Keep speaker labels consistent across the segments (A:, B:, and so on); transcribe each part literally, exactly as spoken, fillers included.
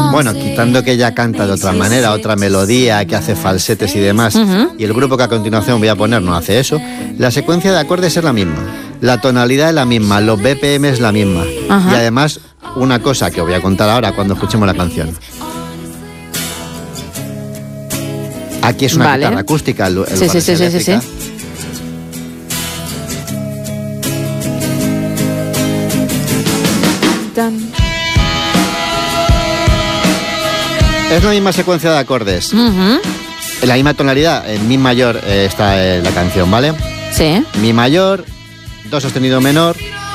A: Bueno, quitando que ella canta de otra manera, otra melodía, que hace falsetes y demás, uh-huh. y el grupo que a continuación voy a poner no hace eso, la secuencia de acordes es la misma, la tonalidad es la misma, los B P M es la misma, uh-huh. y además una cosa que os voy a contar ahora cuando escuchemos la canción. Aquí es una vale. guitarra acústica, el, el
B: sí, sí, sí, sí, sí, sí.
A: Es la misma secuencia de acordes.
B: Uh-huh.
A: En la misma tonalidad, en mi mayor eh, está eh, la canción, ¿vale?
B: Sí.
A: Mi mayor, do sostenido menor,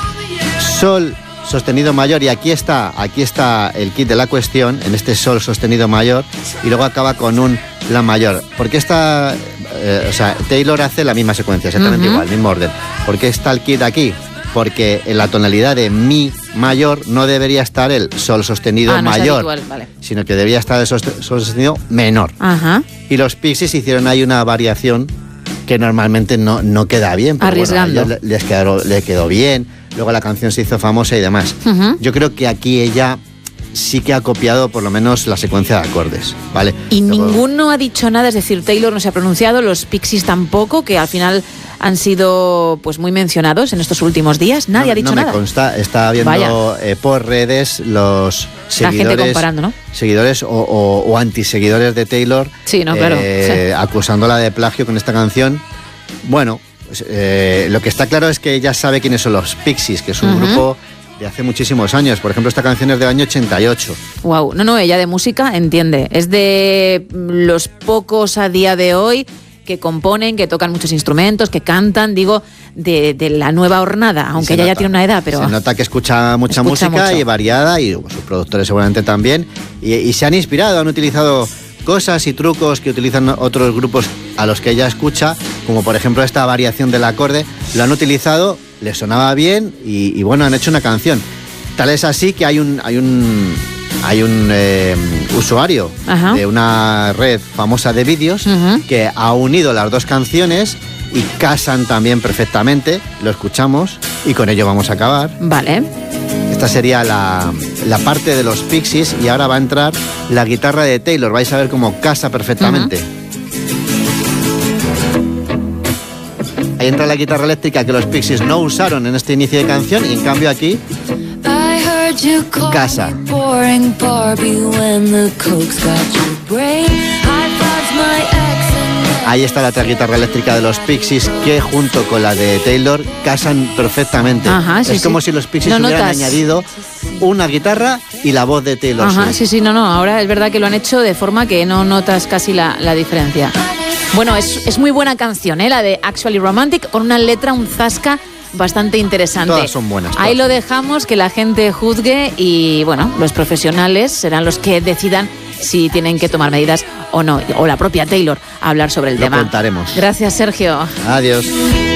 A: sol sostenido mayor, y aquí está, aquí está el kit de la cuestión, en este sol sostenido mayor, y luego acaba con un la mayor. ¿Por qué está, eh, o sea, Taylor hace la misma secuencia, exactamente uh-huh. igual, mismo orden? ¿Por qué está el kit aquí? Porque en la tonalidad de mi mayor no debería estar el sol sostenido
B: ah, no
A: mayor,
B: habitual, vale.
A: sino que debería estar el sol sostenido menor.
B: Ajá.
A: Y los Pixies hicieron ahí una variación que normalmente no, no queda bien. Pero
B: arriesgando.
A: Bueno, a ellos les quedó, les quedó bien, luego la canción se hizo famosa y demás.
B: Uh-huh.
A: Yo creo que aquí ella sí que ha copiado por lo menos la secuencia de acordes, ¿vale?
B: Y
A: luego,
B: ninguno ha dicho nada, es decir, Taylor no se ha pronunciado, los Pixies tampoco, que al final han sido pues muy mencionados en estos últimos días. Nadie
A: no,
B: ha dicho
A: no
B: nada.
A: No me consta, está viendo eh, por redes los seguidores,
B: la gente comparando, ¿no?
A: seguidores o, o, o antiseguidores de Taylor,
B: sí, no, claro.
A: eh,
B: sí.
A: acusándola de plagio con esta canción. Bueno, pues, eh, lo que está claro es que ella sabe quiénes son los Pixies, que es un uh-huh. grupo de hace muchísimos años. Por ejemplo, esta canción es del año ochenta y ocho.
B: Wow, no, no, ella de música entiende. Es de los pocos a día de hoy que componen, que tocan muchos instrumentos, que cantan, digo, de, de la nueva hornada, aunque ella nota, ya tiene una edad, pero...
A: Se nota que escucha mucha
B: escucha
A: música
B: mucho.
A: Y variada, y sus productores seguramente también, y, y se han inspirado, han utilizado cosas y trucos que utilizan otros grupos a los que ella escucha, como por ejemplo esta variación del acorde, lo han utilizado, les sonaba bien, y, y bueno, han hecho una canción. Tal es así que hay un... Hay un Hay un eh, usuario Ajá. de una red famosa de vídeos uh-huh. que ha unido las dos canciones y casan también perfectamente. Lo escuchamos y con ello vamos a acabar.
B: Vale.
A: Esta sería la, la parte de los Pixies y ahora va a entrar la guitarra de Taylor. Vais a ver cómo casa perfectamente. Uh-huh. Ahí entra la guitarra eléctrica que los Pixies no usaron en este inicio de canción y en cambio aquí... casa. Ahí está la otra guitarra eléctrica de los Pixies que junto con la de Taylor casan perfectamente.
B: Ajá, sí,
A: es como
B: sí.
A: si los Pixies
B: no
A: hubieran
B: notas.
A: añadido una guitarra y la voz de Taylor.
B: Ajá, sí, sí, no, no. Ahora es verdad que lo han hecho de forma que no notas casi la, la diferencia. Bueno, es, es muy buena canción, ¿eh? La de Actually Romantic, con una letra, un zasca bastante interesante.
A: Todas son buenas. Todas.
B: Ahí lo dejamos, que la gente juzgue y, bueno, los profesionales serán los que decidan si tienen que tomar medidas o no, o la propia Taylor a hablar sobre el
A: lo
B: tema.
A: Lo contaremos.
B: Gracias, Sergio.
A: Adiós.